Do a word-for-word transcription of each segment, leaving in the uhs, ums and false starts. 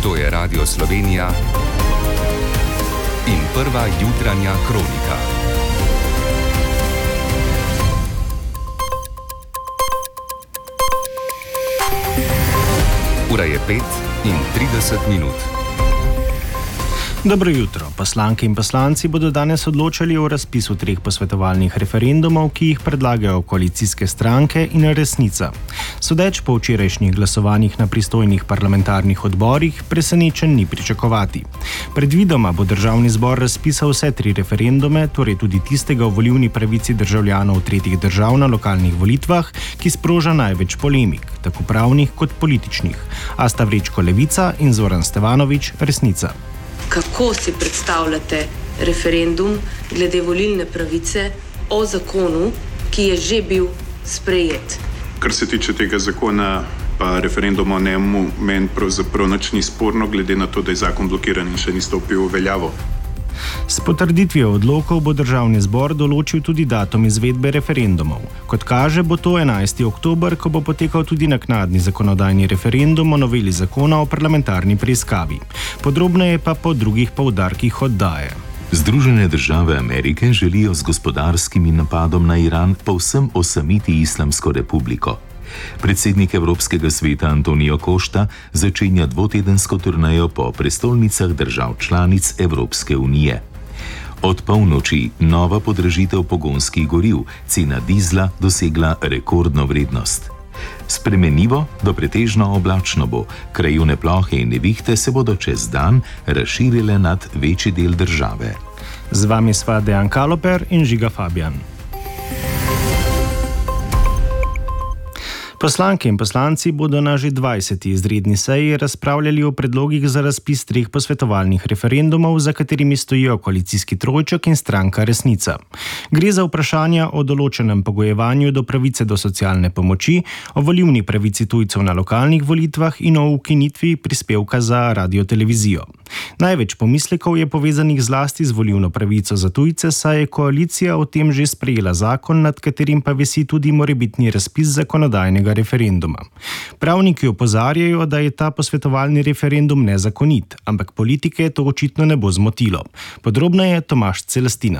To je Radio Slovenija in prva jutranja kronika. Ura je pet in trideset minut. Dobro jutro. Poslanke in poslanci bodo danes odločali o razpisu treh posvetovalnih referendumov, ki jih predlagajo koalicijske stranke in Resnica. Sodeč po včerajšnjih glasovanjih na pristojnih parlamentarnih odborih, presenečenj ni pričakovati. Predvidoma bo Državni zbor razpisal vse tri referendume, torej tudi tistega o volilni pravici državljanov tretjih držav na lokalnih volitvah, ki sproža največ polemik, tako pravnih kot političnih. Asta Vrečko, Levica, in Zoran Stevanovič, Resnica. Kako si predstavljate referendum glede volilne pravice o zakonu, ki je že bil sprejet? Kar se tiče tega zakona, pa referendum o njemu meni pravzaprav nič ni sporno, glede na to, da je zakon blokiran in še ni stopil v veljavo. S potrditvijo odlokov bo Državni zbor določil tudi datum izvedbe referendumov. Kot kaže, bo to enajsti oktober, ko bo potekal tudi naknadni zakonodajni referendum o noveli zakona o parlamentarni preiskavi. Podrobneje pa po drugih poudarkih oddaje. Združene države Amerike želijo z gospodarskim napadom na Iran povsem osamiti Islamsko republiko. Predsednik Evropskega sveta Antonio Costa začenja dvotedensko turnejo po prestolnicah držav članic Evropske unije. Od polnoči nova podražitev pogonskih goriv, cena dizla dosegla rekordno vrednost. Spremenljivo do pretežno oblačno bo, krajevne plohe in nevihte se bodo čez dan razširile nad večji del države. Z vami sva Dejan Kaloper in Žiga Fabijan. Poslanke in poslanci bodo na že dvajseti izredni seji razpravljali o predlogih za razpis treh posvetovalnih referendumov, za katerimi stojijo koalicijski trojček in stranka Resnica. Gre za vprašanja o določenem pogojevanju do pravice do socialne pomoči, o volilni pravici tujcev na lokalnih volitvah in o ukinitvi prispevka za radiotelevizijo. Največ pomislekov je povezanih zlasti z volilno pravico za tujce, saj je koalicija o tem že sprejela zakon, nad katerim pa visi tudi morebitni razpis zakonodajnega referenduma. Pravniki opozarjajo, da je ta posvetovalni referendum nezakonit, ampak politike to očitno ne bo zmotilo. Podrobneje Tomaž Celestina.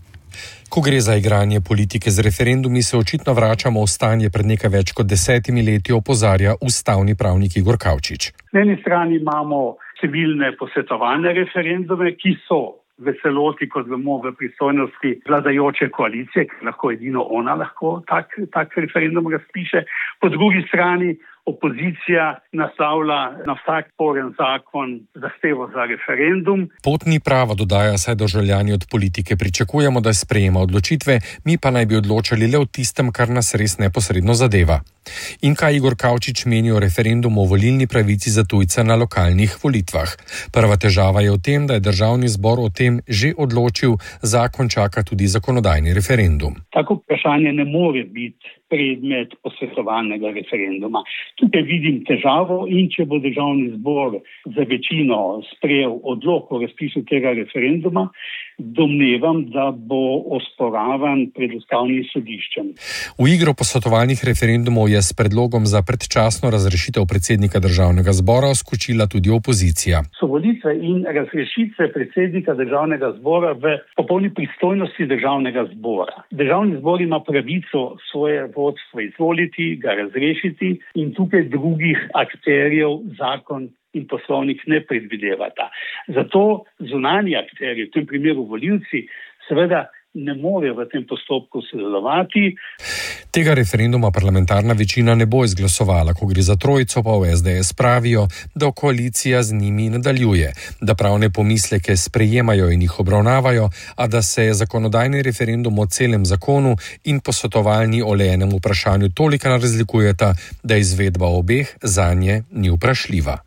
Ko gre za igranje politike z referendumi, se očitno vračamo v stanje pred nekaj več kot desetimi leti, opozarja ustavni pravnik Igor Kavčič. Na eni strani imamo civilne posvetovalne referendume, ki so v celoti, kot vemo, v pristojnosti vladajoče koalicije, ker lahko edino ona lahko tak, tak referendum razpiše. Po drugi strani opozicija naslavlja na vsak sporen zakon zahtevo za referendum. Pot ni prava, dodaja, saj državljani od politike pričakujemo, da sprejema odločitve, mi pa naj bi odločali le o tistem, kar nas res neposredno zadeva. In kaj Igor Kavčič meni o referendumu o volilni pravici za tujce na lokalnih volitvah? Prva težava je v tem, da je Državni zbor o tem že odločil, zakon čaka tudi zakonodajni referendum. Tako vprašanje ne more biti predmet posvetovalnega referenduma. Tukaj vidim težavo in če bo Državni zbor za večino sprejel odlok o razpisu tega referenduma, domnevam, da bo osporavan pred ustavnim sodiščem. V igro posvetovalnih referendumov je s predlogom za predčasno razrešitev predsednika Državnega zbora skočila tudi opozicija. So volitve in razrešitve predsednika Državnega zbora v popolni pristojnosti Državnega zbora. Državni zbor ima pravico svoje vodstvo izvoliti, ga razrešiti in tukaj drugih akterjev zakon in poslovnik ne predvidevata. Zato zunanji akterji, v tem primeru volivci, seveda ne morejo v tem postopku sodelovati. Tega referenduma parlamentarna večina ne bo izglasovala, ko gre za trojico, pa v S D S pravijo, da koalicija z njimi nadaljuje, da pravne pomisleke sprejemajo in jih obravnavajo, a da se zakonodajni referendum o celem zakonu in posvetovalni o le enem vprašanju toliko razlikujeta, da izvedba obeh zanje ni vprašljiva.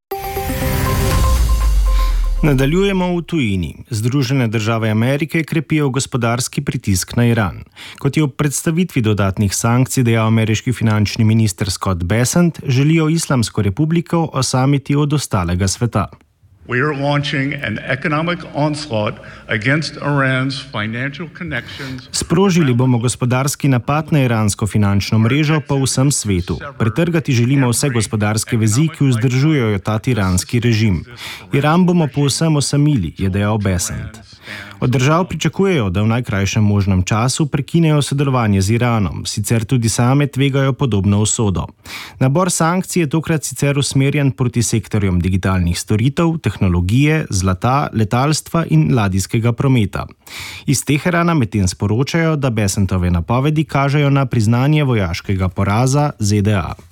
Nadaljujemo v tujini. Združene države Amerike krepijo gospodarski pritisk na Iran. Kot je ob predstavitvi dodatnih sankcij dejal ameriški finančni minister Scott Bessent, želijo Islamsko republiko osamiti od ostalega sveta. We are launching an economic onslaught against Iran's financial connections. Sprožili bomo gospodarski napad na iransko finančno mrežo po vsem svetu. Pretrgati želimo vse gospodarske vezi, ki vzdržujejo ta tiranski režim. Iran bomo povsem osamili, je dejal Bessent. Od držav pričakujejo, da v najkrajšem možnem času prekinejo sodelovanje z Iranom, sicer tudi same tvegajo podobno usodo. Nabor sankcij je tokrat sicer usmerjen proti sektorjem digitalnih storitev, tehnologije, zlata, letalstva in ladijskega prometa. Iz Teherana medtem sporočajo, da Bessentove napovedi kažejo na priznanje vojaškega poraza Z D A.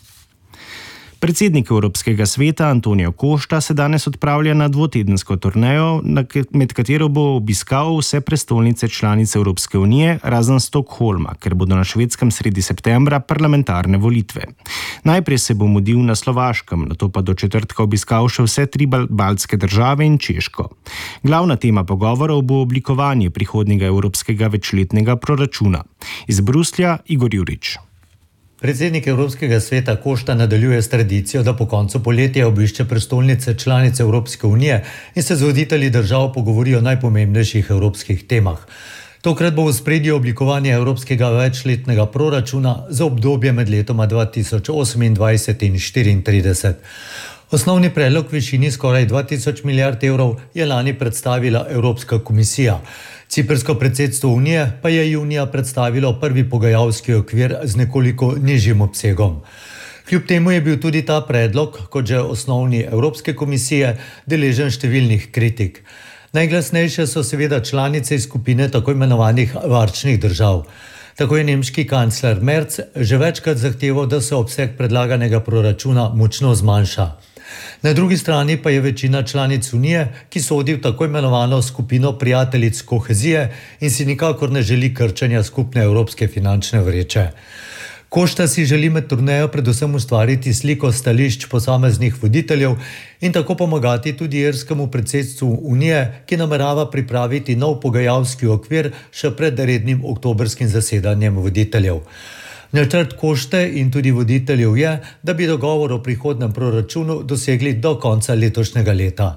Predsednik Evropskega sveta Antonio Costa se danes odpravlja na dvotedensko turnejo, med katero bo obiskal vse prestolnice članice Evropske unije, razen Stockholma, ker bodo na Švedskem sredi septembra parlamentarne volitve. Najprej se bo mudil na Slovaškem, nato pa do četrtka obiskal še vse tri baltske države in Češko. Glavna tema pogovorov bo oblikovanje prihodnjega evropskega večletnega proračuna. Iz Bruslja Igor Jurič. Predsednik Evropskega sveta Costa nadaljuje s tradicijo, da po koncu poletja obišče prestolnice članice Evropske unije in se z voditelji držav pogovori o najpomembnejših evropskih temah. Tokrat bo v ospredju oblikovanje evropskega večletnega proračuna za obdobje med letoma dva tisoč osemindvajset in štiriintrideset. Osnovni predlog v višini skoraj dva tisoč milijard evrov je lani predstavila Evropska komisija. Ciprsko predsedstvo Unije pa je junija predstavilo prvi pogajalski okvir z nekoliko nižjim obsegom. Kljub temu je bil tudi ta predlog, kot že osnovni Evropske komisije, deležen številnih kritik. Najglasnejše so seveda članice iz skupine tako imenovanih varčnih držav. Tako je nemški kancler Merz že večkrat zahteval, da se obseg predlaganega proračuna močno zmanjša. Na drugi strani pa je večina članic Unije, ki sodi v tako imenovano skupino prijateljic kohezije in si nikakor ne želi krčenja skupne evropske finančne vreče. Costa si želi med turnejo predvsem ustvariti sliko stališč posameznih voditeljev in tako pomagati tudi irskemu predsedstvu Unije, ki namerava pripraviti nov pogajalski okvir še pred rednim oktobrskim zasedanjem voditeljev. Načrt Coste in tudi voditeljev je, da bi dogovor o prihodnem proračunu dosegli do konca letošnjega leta.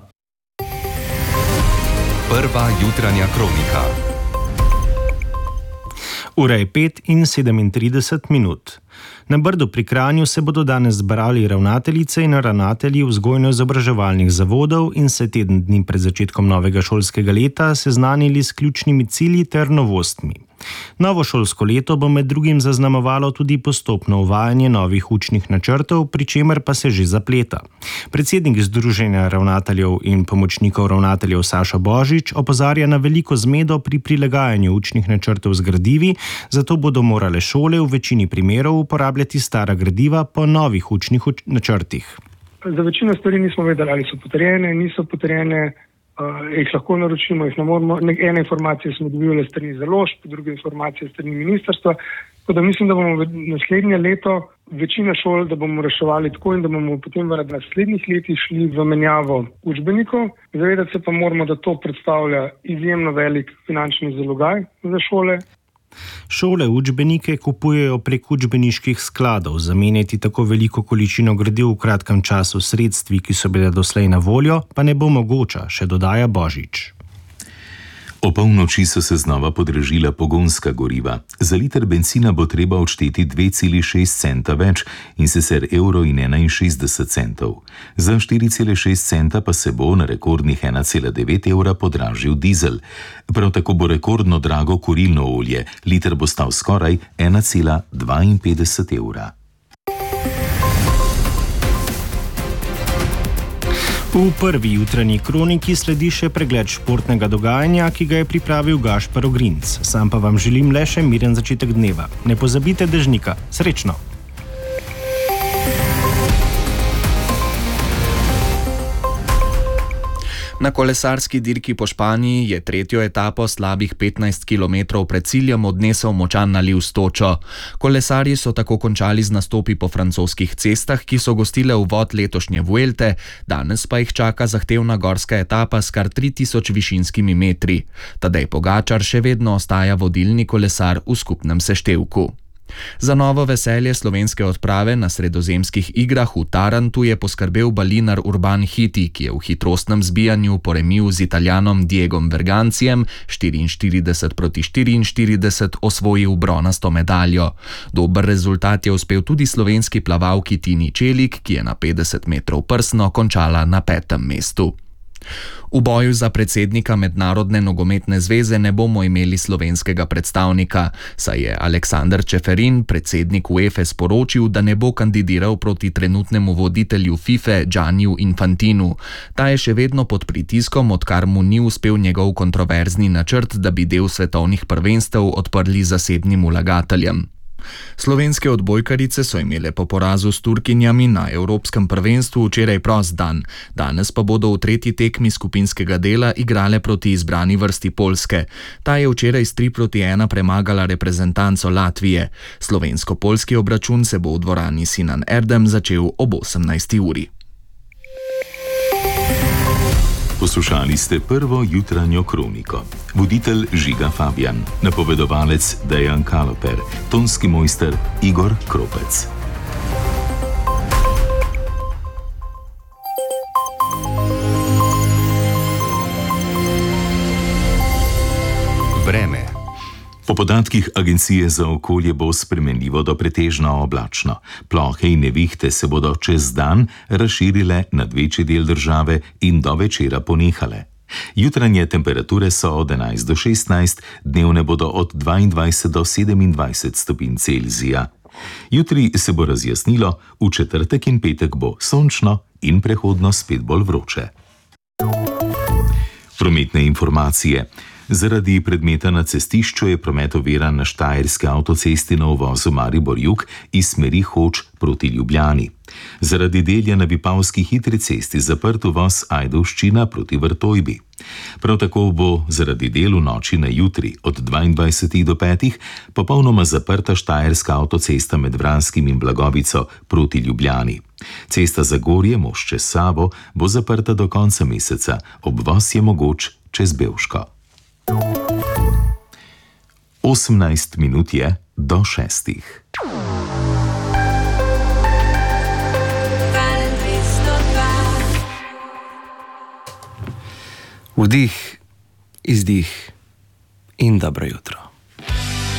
Prva jutranja kronika. Ura je pet in sedemintrideset minut. Na Brdu pri Kranju se bodo danes zbrali ravnateljice in ravnatelji vzgojno-izobraževalnih zavodov in se teden dni pred začetkom novega šolskega leta seznanili s ključnimi cilji ter novostmi. Novo šolsko leto bo med drugim zaznamovalo tudi postopno uvajanje novih učnih načrtov, pri čemer pa se že zapleta. Predsednik Združenja ravnateljev in pomočnikov ravnateljev Saša Božič opozarja na veliko zmedo pri prilagajanju učnih načrtov z gradivi, zato bodo morale šole v večini primerov uporabljati stara gradiva po novih učnih uč- načrtih. Za večino stvari nismo vedeli, ali so potrjene, niso potrjene. Uh, jih lahko naročimo, jih ne moramo. Ene informacije smo dobili strani založb, druge informacije strani ministrstva. Tako da mislim, da bomo v naslednje leto večina šol, da bomo reševali tako in da bomo potem v naslednjih letih šli v menjavo učbenikov. Zavedati se pa moramo, da to predstavlja izjemno velik finančni zalogaj za šole. Šole učbenike kupujejo prek učbeniških skladov, zamenjati tako veliko količino gradiv v kratkem času sredstvi, ki so bile doslej na voljo, pa ne bo mogoča, še dodaja Božič. O polnoči so se znova podražila pogonska goriva. Za liter bencina bo treba odšteti dve celi šest centa več, in sicer evro in enainšestdeset centov. Za štiri cele šest centa pa se bo na rekordnih ena cela devet evra podražil dizel. Prav tako bo rekordno drago kurilno olje. Liter bo stal skoraj ena cela dvainpetdeset evra. V prvi jutranji kroniki sledi še pregled športnega dogajanja, ki ga je pripravil Gašper Ogrinc. Sam pa vam želim le še miren začetek dneva. Ne pozabite dežnika. Srečno! Na kolesarski dirki po Španiji je tretjo etapo slabih petnajst kilometrov pred ciljem odnesel močan naliv s točo. Kolesarji so tako končali z nastopi po francoskih cestah, ki so gostile uvod letošnje Vuelte, danes pa jih čaka zahtevna gorska etapa s kar tri tisoč višinskimi metri. Tadej Pogačar še vedno ostaja vodilni kolesar v skupnem seštevku. Za novo veselje slovenske odprave na sredozemskih igrah v Tarantu je poskrbel balinar Urban Hiti, ki je v hitrostnem zbijanju po remiju z Italijanom Diegom Vergancijem štiriinštirideset proti štiriinštirideset osvojil bronasto medaljo. Dober rezultat je uspel tudi slovenski plavalki Tini Čelik, ki je na petdeset metrov prsno končala na petem mestu. V boju za predsednika Mednarodne nogometne zveze ne bomo imeli slovenskega predstavnika, saj je Aleksander Čeferin, predsednik UEFA, sporočil, da ne bo kandidiral proti trenutnemu voditelju FIFA Gianniju Infantinu. Ta je še vedno pod pritiskom, odkar mu ni uspel njegov kontroverzni načrt, da bi del svetovnih prvenstev odprli zasebnim vlagateljem. Slovenske odbojkarice so imele po porazu s Turkinjami na Evropskem prvenstvu včeraj prost dan. Danes pa bodo v tretji tekmi skupinskega dela igrale proti izbrani vrsti Poljske. Ta je včeraj s tri proti ena premagala reprezentanco Latvije. Slovensko-poljski obračun se bo v dvorani Sinan Erdem začel ob osemnajsti uri. Poslušali ste prvo jutranjo kroniko. Voditelj Žiga Fabijan, napovedovalec Dejan Kaloper, tonski mojster Igor Kropec. Vreme. Po podatkih Agencije za okolje bo spremenljivo do pretežno oblačno. Plohe in nevihte se bodo čez dan razširile nad večji del države in do večera ponehale. Jutranje temperature so od enajst do šestnajst, dnevne bodo od dvaindvajset do sedemindvajset stopinj Celzija. Jutri se bo razjasnilo, v četrtek in petek bo sončno in prehodno spet bolj vroče. Prometne informacije. Zaradi predmeta na cestišču je promet oviran na Štajerski avtocesti na uvozu Maribor-Jug iz smeri Hoč proti Ljubljani. Zaradi delja na Vipavski hitri cesti zaprt uvoz Ajdovščina proti Vrtojbi. Prav tako bo zaradi del v noči na jutri od dvaindvajsetih do petih popolnoma zaprta Štajerska avtocesta med Vranskim in Blagovico proti Ljubljani. Cesta Zagorje Mošče Savo bo zaprta do konca meseca, obvoz je mogoč čez Bevško. osemnajst minut je do šestih. Vdih, izdih in dobro jutro.